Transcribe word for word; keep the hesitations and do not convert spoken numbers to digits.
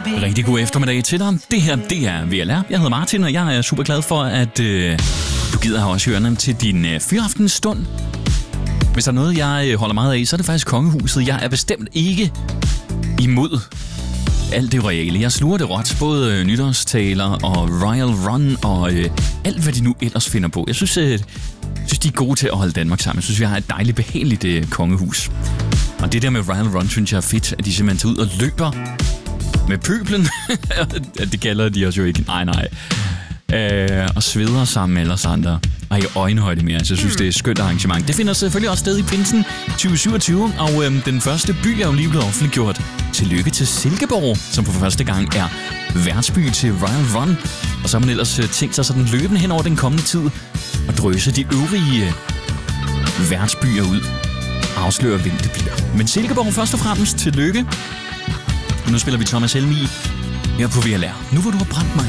Rigtig god eftermiddag til dig. Det her, det er V L R. Jeg hedder Martin, og jeg er super glad for, at øh, du gider have også ørerne til din øh, fyraftensstund. Hvis der er noget, jeg holder meget af, så er det faktisk kongehuset. Jeg er bestemt ikke imod alt det royale. Jeg sluger det råt. Både øh, nytårstaler og Royal Run og øh, alt, hvad de nu ellers finder på. Jeg synes, øh, jeg synes, de er gode til at holde Danmark sammen. Jeg synes, vi har et dejligt, behageligt øh, kongehus. Og det der med Royal Run, synes jeg er fedt, at de simpelthen tager ud og løber med pøblen. Det kalder de os jo ikke. Nej, nej. Øh, og sveder sammen med alle os andre. Og i øjenhøjde mere. Så jeg synes, det er et skønt arrangement. Det finder selvfølgelig også sted i Pinsen tyve syvogtyve. Og øh, den første by er jo lige blevet offentliggjort. Tillykke til Silkeborg, som for første gang er værtsby til Royal Run. Og så har man ellers øh, tænkt sig sådan løbende hen over den kommende tid og drøse de øvrige øh, værtsbyer ud. Afslører, hvem det bliver. Men Silkeborg først og fremmest tillykke. Nu spiller vi Thomas Helmig her på V L R. Nu hvor du har brændt mig